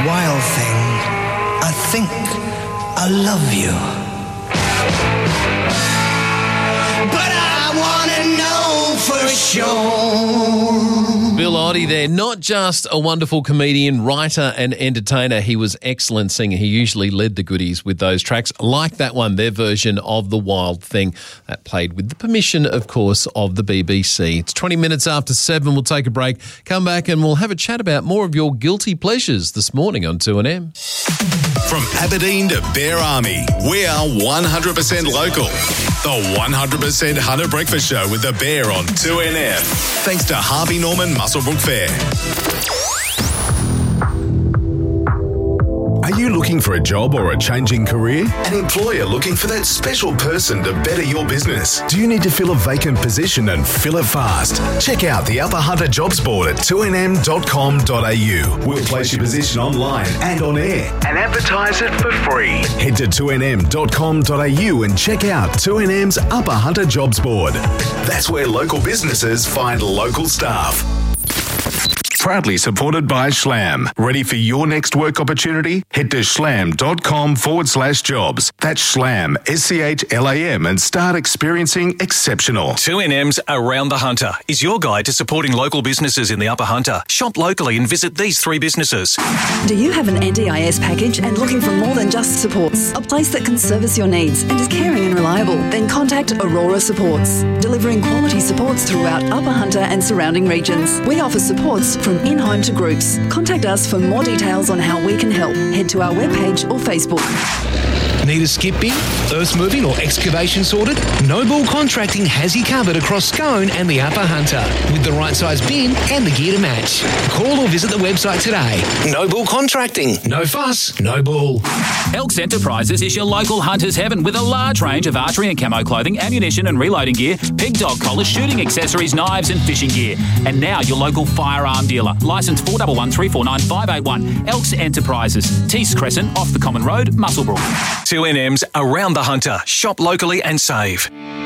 Wild thing, I think I love you. But I want to know for sure. Bill Oddie there, not just a wonderful comedian, writer and entertainer, he was excellent singer. He usually led the goodies with those tracks, like that one, their version of The Wild Thing, that played with the permission, of course, of the BBC. It's 20 minutes after 7, we'll take a break, come back and we'll have a chat about more of your guilty pleasures this morning on 2NM. From Aberdeen to Bear Army, we are 100% local. The 100% Hunter Breakfast Show with the Bear on 2NM. Thanks to Harvey Norman Muswellbrook Fair. Are you looking for a job or a changing career? An employer looking for that special person to better your business? Do you need to fill a vacant position and fill it fast? Check out the Upper Hunter Jobs Board at 2nm.com.au. We'll place your position online and on air and advertise it for free. Head to 2nm.com.au and check out 2NM's Upper Hunter Jobs Board. That's where local businesses find local staff. Proudly supported by Schlam. Ready for your next work opportunity? Head to schlam.com/jobs. That's Schlam, SCHLAM, and start experiencing exceptional. 2NM's Around the Hunter is your guide to supporting local businesses in the Upper Hunter. Shop locally and visit these 3 businesses. Do you have an NDIS package and looking for more than just supports? A place that can service your needs and is caring and reliable? Then contact Aurora Supports, delivering quality supports throughout Upper Hunter and surrounding regions. We offer supports from in-home to groups. Contact us for more details on how we can help. Head to our webpage or Facebook. Need a skip bin, earth moving or excavation sorted? Noble Contracting has you covered across Scone and the Upper Hunter with the right size bin and the gear to match. Call or visit the website today. Noble Contracting. No fuss, no bull. Elks Enterprises is your local hunter's heaven with a large range of archery and camo clothing, ammunition and reloading gear, pig dog collars, shooting accessories, knives and fishing gear. And now your local firearm dealer. Licence 4113495581. Elks Enterprises. Tees Crescent, off the Common Road, Muswellbrook. 2NM's Around the Hunter. Shop locally and save.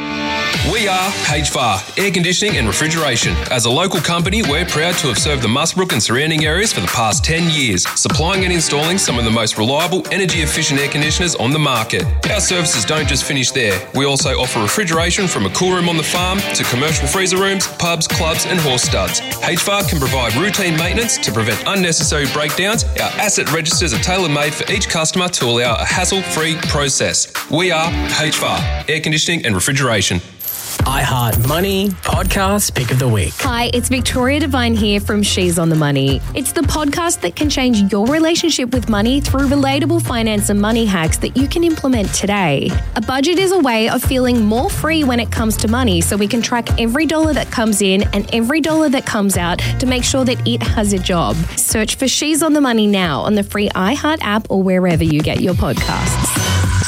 We are HVAR, Air Conditioning and Refrigeration. As a local company, we're proud to have served the Muswellbrook and surrounding areas for the past 10 years, supplying and installing some of the most reliable, energy-efficient air conditioners on the market. Our services don't just finish there. We also offer refrigeration from a cool room on the farm to commercial freezer rooms, pubs, clubs and horse studs. HVAR can provide routine maintenance to prevent unnecessary breakdowns. Our asset registers are tailor-made for each customer to allow a hassle-free process. We are HVAR, Air Conditioning and Refrigeration. iHeart Money Podcast Pick of the Week. Hi, it's Victoria Devine here from She's on the Money. It's the podcast that can change your relationship with money through relatable finance and money hacks that you can implement today. A budget is a way of feeling more free when it comes to money, so we can track every dollar that comes in and every dollar that comes out to make sure that it has a job. Search for She's on the Money now on the free iHeart app or wherever you get your podcasts.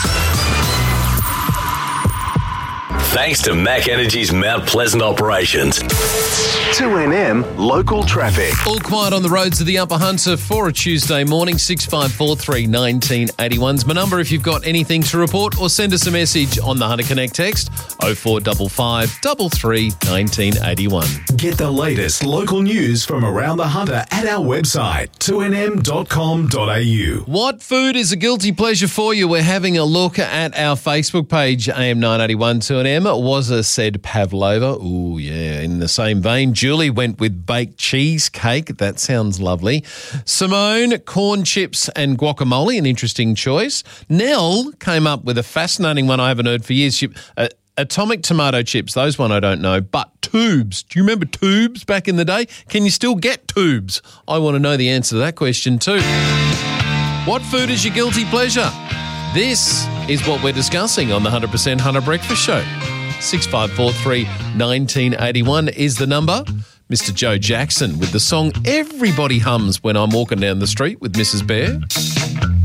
Thanks to Mac Energy's Mount Pleasant operations. 2NM Local Traffic. All quiet on the roads of the Upper Hunter for a Tuesday morning. 65431981's my number if you've got anything to report, or send us a message on the Hunter Connect text 0455 33 1981. Get the latest local news from around the Hunter at our website 2nm.com.au. What food is a guilty pleasure for you? We're having a look at our Facebook page, AM981 2NM. Wazza said pavlova. Ooh, yeah. In the same vein, Julie went with baked cheesecake. That sounds lovely. Simone, corn chips and guacamole, an interesting choice. Nell came up with a fascinating one I haven't heard for years. Atomic tomato chips, those one I don't know, but tubes. Do you remember tubes back in the day? Can you still get tubes? I want to know the answer to that question too. What food is your guilty pleasure? This is what we're discussing on the 100% Hunter Breakfast Show. 6543 1981 is the number. Mr. Joe Jackson with the song everybody hums when I'm walking down the street with Mrs. Bear.